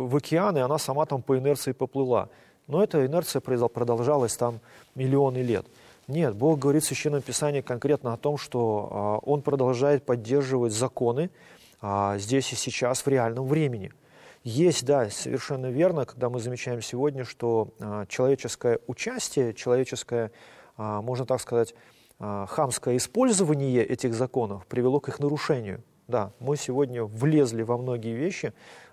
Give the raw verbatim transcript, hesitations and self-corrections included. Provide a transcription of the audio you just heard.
в океан, и она сама там по инерции поплыла. Но эта инерция продолжалась там миллионы лет. Нет, Бог говорит в Священном Писании конкретно о том, что а, Он продолжает поддерживать законы а, здесь и сейчас в реальном времени. Есть, да, совершенно верно, когда мы замечаем сегодня, что а, человеческое участие, человеческое, а, можно так сказать, а, хамское использование этих законов привело к их нарушению. Да, мы сегодня влезли во многие вещи,